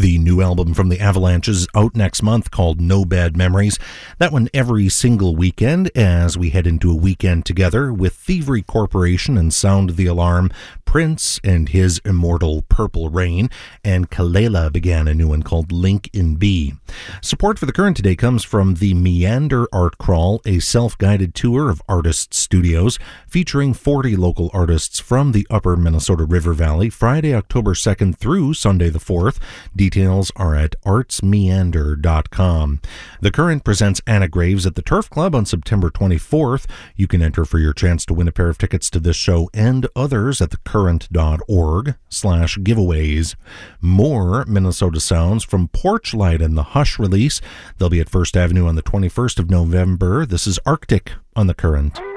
The new album from the Avalanche is out next month called No Bad Memories. That one every single weekend as we head into a weekend together with Thievery Corporation and Sound the Alarm, Prince and his immortal Purple Rain, and Kalela began a new one called Link in B. Support for The Current today comes from the Meander Art Crawl, a self-guided tour of artist studios featuring 40 local artists from the upper Minnesota River Valley, Friday, October 2nd through Sunday the 4th. Details are at artsmeander.com. The Current presents Anna Graves at the Turf Club on September 24th. You can enter for your chance to win a pair of tickets to this show and others at thecurrent.org/giveaways. More Minnesota sounds from Porchlight and the Hush release. They'll be at First Avenue on the 21st of November. This is Arctic on The Current.